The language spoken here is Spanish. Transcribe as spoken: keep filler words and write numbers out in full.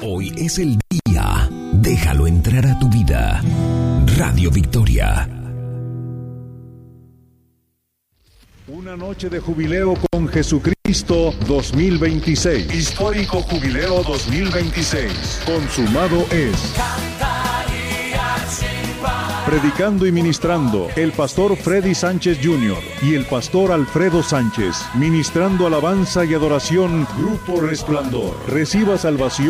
Hoy es el día. Déjalo entrar a tu vida. Radio Victoria. Una noche de jubileo con Jesucristo dos mil veintiséis. Histórico Jubileo dos mil veintiséis. Consumado es. Predicando y ministrando el pastor Freddy Sánchez junior y el pastor Alfredo Sánchez. Ministrando alabanza y adoración, Grupo Resplandor. Reciba salvación